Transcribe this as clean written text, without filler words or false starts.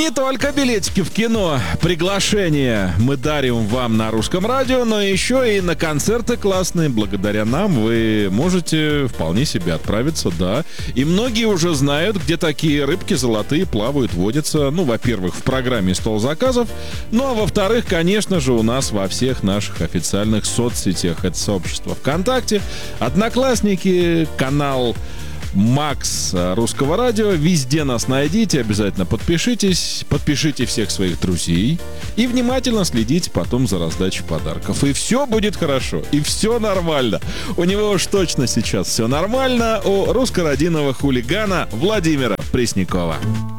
не только билетики в кино, приглашения мы дарим вам на Русском радио, но еще и на концерты классные. Благодаря нам вы можете вполне себе отправиться, да. И многие уже знают, где такие рыбки золотые плавают, водятся. Ну, во-первых, в программе «Стол заказов», ну, а во-вторых, конечно же, у нас во всех наших официальных соцсетях. Это сообщество ВКонтакте, Одноклассники, канал Макс Русского радио. Везде нас найдите, обязательно подпишитесь, подпишите всех своих друзей и внимательно следите потом за раздачей подарков. И все будет хорошо, и все нормально. У него уж точно сейчас все нормально. У русско-родинного хулигана Владимира Преснякова.